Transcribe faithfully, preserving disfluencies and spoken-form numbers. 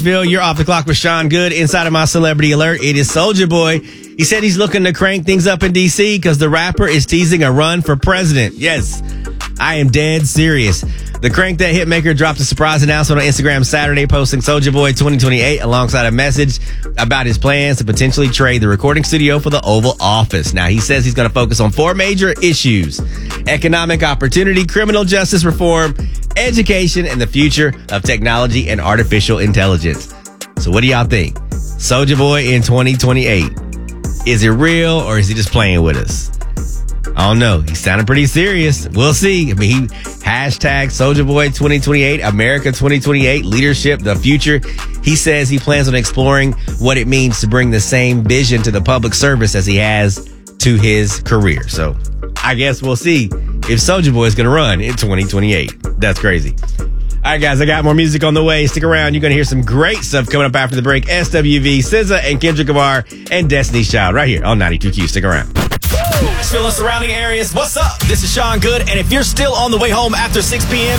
Bill, you're off the clock with Sean Good. Inside of my celebrity alert, it is Soulja Boy. He said he's looking to crank things up in D C because the rapper is teasing a run for president. Yes, I am dead serious. The Crank That hitmaker dropped a surprise announcement on Instagram Saturday, posting Soulja Boy twenty twenty-eight alongside a message about his plans to potentially trade the recording studio for the Oval Office. Now, he says he's going to focus on four major issues: economic opportunity, criminal justice reform, education, and the future of technology and artificial intelligence. So what do y'all think? Soulja Boy in twenty twenty-eight. Is it real or is he just playing with us? I don't know. He sounded pretty serious. We'll see. I mean, he hashtag Soulja Boy twenty twenty-eight, America twenty twenty-eight, leadership, the future. He says he plans on exploring what it means to bring the same vision to the public service as he has to his career. So I guess we'll see if Soulja Boy is going to run in twenty twenty-eight. That's crazy. All right, guys, I got more music on the way. Stick around. You're going to hear some great stuff coming up after the break. S W V, S Z A, and Kendrick Lamar, and Destiny's Child right here on ninety-two Q. Stick around. Nashville and surrounding areas, what's up? This is Sean Good, and if you're still on the way home after six p.m.,